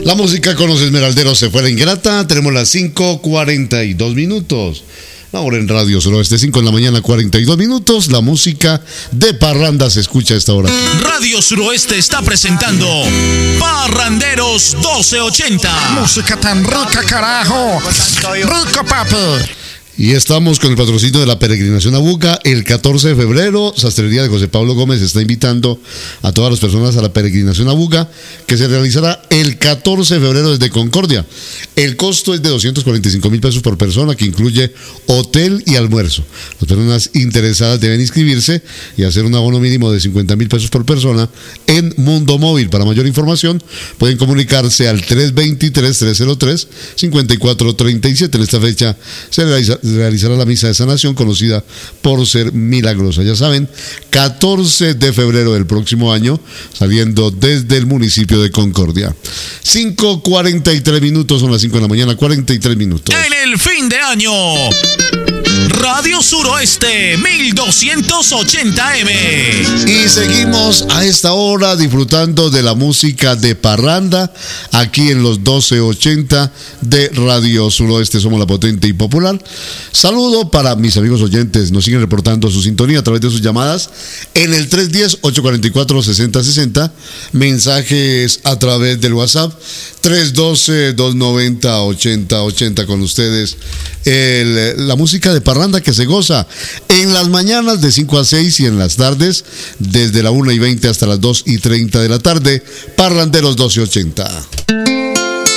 La música con los esmeralderos se fue la ingrata. Tenemos las 5:42 minutos. Ahora en Radio Suroeste, 5 de la mañana, 42 minutos. La música de parranda se escucha a esta hora. Radio Suroeste está presentando Parranderos 1280. Música tan rica, carajo. Rico, papi. Y estamos con el patrocinio de la peregrinación a Buga. El 14 de febrero, Sastrería de José Pablo Gómez está invitando a todas las personas a la peregrinación a Buga, que se realizará el 14 de febrero desde Concordia. El costo es de 245,000 pesos por persona, que incluye hotel y almuerzo. Las personas interesadas deben inscribirse y hacer un abono mínimo de 50,000 pesos por persona en Mundo Móvil. Para mayor información, pueden comunicarse al 323-303-5437. En esta fecha se realizará la misa de sanación, conocida por ser milagrosa. Ya saben, 14 de febrero del próximo año, saliendo desde el municipio de Concordia. 5:43 minutos, son las 5 de la mañana, 43 minutos. En el fin de año, Radio Suroeste 1280M. Y seguimos a esta hora disfrutando de la música de parranda aquí en los 1280 de Radio Suroeste. Somos la potente y popular. Saludo para mis amigos oyentes. Nos siguen reportando su sintonía a través de sus llamadas en el 310-844-6060. Mensajes a través del WhatsApp 312-290-8080. Con ustedes la música de parranda que se goza en las mañanas de 5 a 6 y en las tardes desde la 1:20 hasta las 2:30 de la tarde. Parranderos 1280.